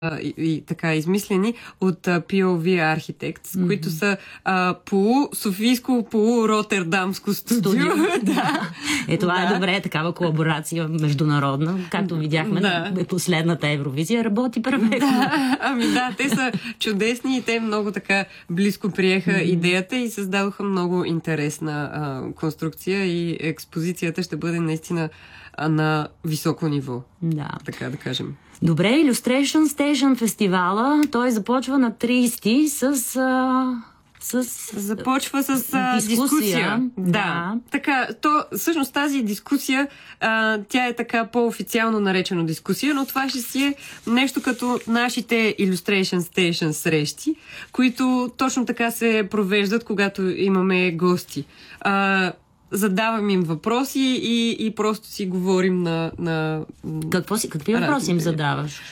и така измислени от POV Architects, които са полу-софийско, полу-ротердамско студио. Да. Това е добре, такава колаборация международна, както видяхме на последната Евровизия, работи перфектно. Те са чудесни и те много така близко приеха идеята и създадоха много интересна конструкция и експозицията ще бъде наистина на високо ниво. Да. Така да кажем. Добре, Illustration Station фестивала, той започва на 30 започва с дискусия. Да. Така, всъщност тази дискусия, тя е така по-официално наречена дискусия, но това ще си е нещо като нашите Illustration Station срещи, които точно така се провеждат, когато имаме гости. Задавам им въпроси и просто си говорим на Какви въпроси им задаваш?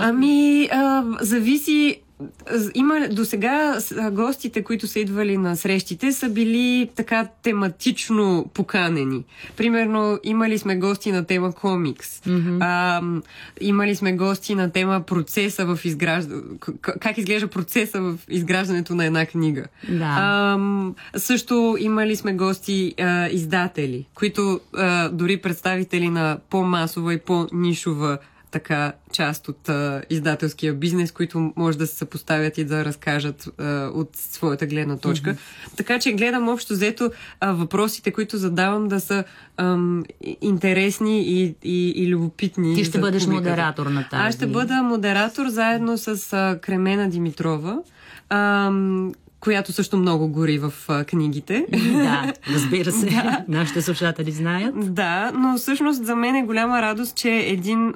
Зависи. До сега гостите, които са идвали на срещите, са били така тематично поканени. Примерно, имали сме гости на тема комикс. Имали сме гости на тема процеса в как изглежда процеса в изграждането на една книга. Да. Също имали сме гости издатели, които дори представители на по-масова и по-нишова така част от издателския бизнес, които може да се съпоставят и да разкажат от своята гледна точка. Така че гледам общо взето въпросите, които задавам, да са интересни и любопитни. Ти ще бъдеш модератор на тази. Аз ще бъда модератор заедно с Кремена Димитрова, която също много гори в книгите. Да, разбира се. Нашите слушатели знаят. Да, но всъщност за мен е голяма радост, че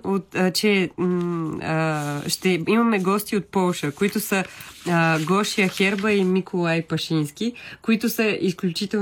ще имаме гости от Полша, които са Гошия Херба и Миколай Пашински, които са изключително